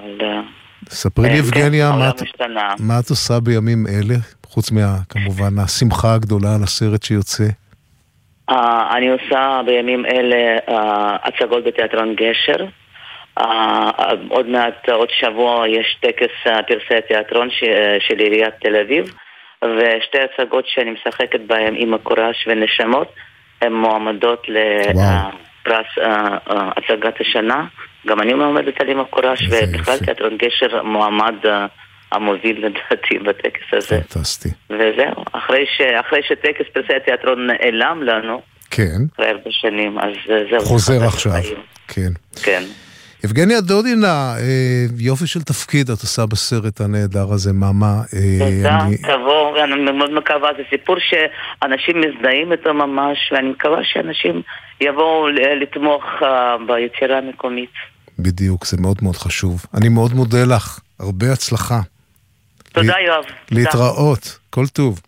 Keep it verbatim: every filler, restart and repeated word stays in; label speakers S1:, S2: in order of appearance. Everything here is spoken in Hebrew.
S1: אבל...
S2: ספרי לי, יבגניה,
S1: כן,
S2: מה,
S1: העולם השתנה.
S2: מה את עושה בימים אלה, חוץ מה, כמובן, השמחה הגדולה על הסרט שיוצא?
S1: Uh, אני עושה בימים אלה uh, הצגות בתיאטרון גשר. Uh, uh, עוד מעט, עוד שבוע יש טקס uh, פרסי התיאטרון ש, uh, של עיריית תל אביב, ושתי הצגות שאני משחקת בהן עם הקורש ונשמות הן מועמדות לפרס uh, uh, הצגת השנה. גם אני מועמדת על עם הקורש, ובכלל תיאטרון גשר מועמד uh, המוביל לדעתי בטקס הזה.
S2: פנטסטי.
S1: וזהו, אחרי, ש, אחרי שטקס פרסי התיאטרון נעלם לנו,
S2: כן.
S1: אחרי הרבה שנים, אז זהו.
S2: חוזר עכשיו, כן.
S1: כן.
S2: יבגניה דודינה, יופי של תפקיד את עושה בסרט הנהדר הזה, מאמה.
S1: תודה, תבוא, אני מאוד מקווה, זה סיפור שאנשים מזדהים איתו ממש, ואני מקווה שאנשים יבואו לתמוך ביצירה המקומית.
S2: בדיוק, זה מאוד מאוד חשוב. אני מאוד מודה לך, הרבה הצלחה.
S1: תודה יואב.
S2: להתראות, כל טוב.